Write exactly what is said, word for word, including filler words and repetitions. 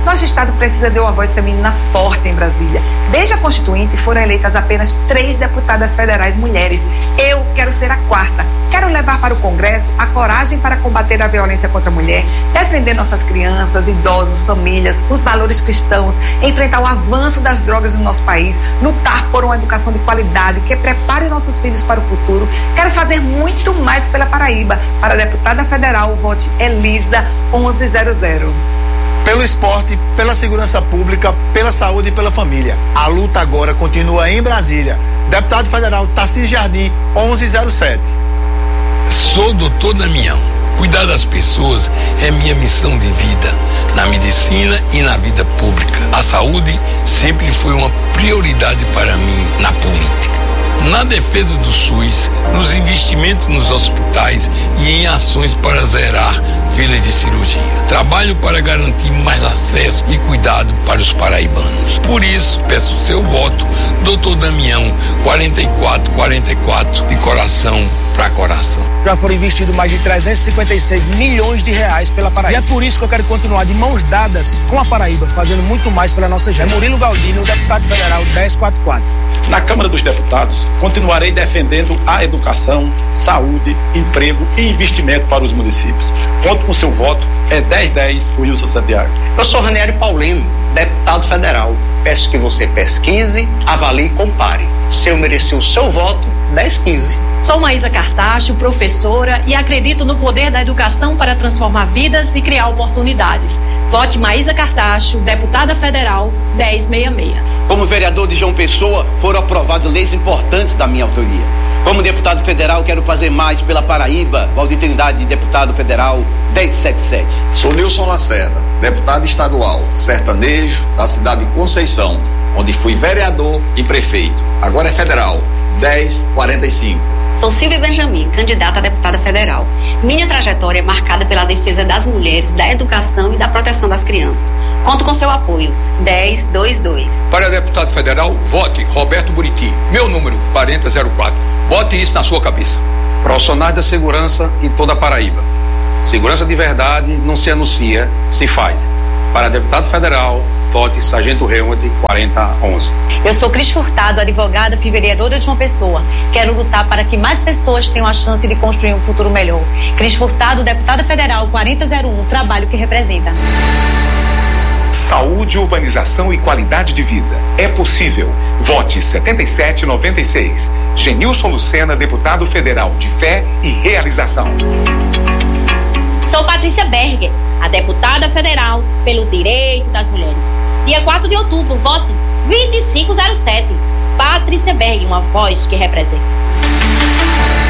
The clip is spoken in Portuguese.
Nosso estado precisa de uma voz feminina forte em Brasília. Desde a Constituinte foram eleitas apenas três deputadas federais mulheres. Eu quero ser a quarta. Quero levar para o Congresso a coragem para combater a violência contra a mulher, defender nossas crianças, idosos, famílias, os valores cristãos, enfrentar o avanço das drogas no nosso país, lutar por uma educação de qualidade que prepare nossos filhos para o futuro. Quero fazer muito mais pela Paraíba. Para a deputada federal, vote Elisa onze zero zero. Pelo esporte, pela segurança pública, pela saúde e pela família. A luta agora continua em Brasília. Deputado federal Tarcísio Jardim, onze zero sete. Sou doutor Damião. Cuidar das pessoas é minha missão de vida, na medicina e na vida pública. A saúde sempre foi uma prioridade para mim na política. Na defesa do SUS, nos investimentos nos hospitais e em ações para zerar filas de cirurgia. Trabalho para garantir mais acesso e cuidado para os paraibanos. Por isso, peço seu voto, doutor Damião, quarenta e quatro quarenta e quatro, de coração para coração. Já foram investidos mais de trezentos e cinquenta e seis milhões de reais pela Paraíba. E é por isso que eu quero continuar de mãos dadas com a Paraíba, fazendo muito mais pela nossa gente. É Murilo Galdino, deputado federal dez quarenta e quatro. Na Câmara dos Deputados, continuarei defendendo a educação, saúde, emprego e investimento para os municípios. Conto com seu voto, é dez dez, Wilson Santiago. Eu sou Ranieri Paulino, deputado federal. Peço que você pesquise, avalie e compare. Se eu mereci o seu voto, dez quinze. Sou Maísa Cartacho, professora, e acredito no poder da educação para transformar vidas e criar oportunidades. Vote Maísa Cartacho, deputada federal, dez sessenta e seis. Como vereador de João Pessoa, foram aprovadas leis importantes da minha autoria. Como deputado federal, quero fazer mais pela Paraíba. Valdir Trindade, deputado federal, dez setenta e sete. Sou Nilson Lacerda, deputado estadual, sertanejo, da cidade de Conceição, onde fui vereador e prefeito. Agora é federal, dez quarenta e cinco. Sou Silvia Benjamin, candidata a deputada federal. Minha trajetória é marcada pela defesa das mulheres, da educação e da proteção das crianças. Conto com seu apoio, dez vinte e dois. Para deputado federal, vote Roberto Buriti, meu número, quarenta zero quatro. Bote isso na sua cabeça. Profissionais da segurança em toda a Paraíba. Segurança de verdade não se anuncia, se faz. Para deputado federal, vote Sargento Helmut, quarenta onze. Eu sou Cris Furtado, advogada e vereadora de uma pessoa. Quero lutar para que mais pessoas tenham a chance de construir um futuro melhor. Cris Furtado, deputada federal, quarenta zero um, trabalho que representa. Saúde, urbanização e qualidade de vida. É possível. Vote setenta e sete noventa e seis. Genilson Lucena, deputado federal de fé e realização. Sou Patrícia Berger, a deputada federal pelo direito das mulheres. Dia quatro de outubro, vote vinte e cinco zero sete. Patrícia Berger, uma voz que representa.